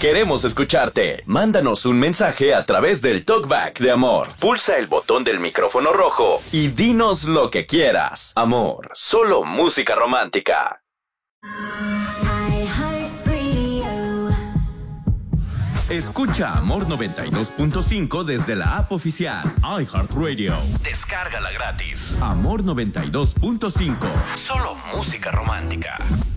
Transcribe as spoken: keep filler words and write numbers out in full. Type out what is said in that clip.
Queremos escucharte. Mándanos un mensaje a través del Talkback de Amor. Pulsa el botón del micrófono rojo y dinos lo que quieras. Amor, solo música romántica. Escucha Amor noventa y dos punto cinco desde la app oficial iHeartRadio. Descárgala gratis. Amor noventa y dos punto cinco. Solo música romántica.